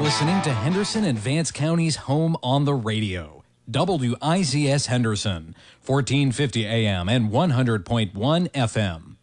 listening to Henderson and Vance County's home on the radio. WIZS Henderson, 1450 AM and 100.1 FM.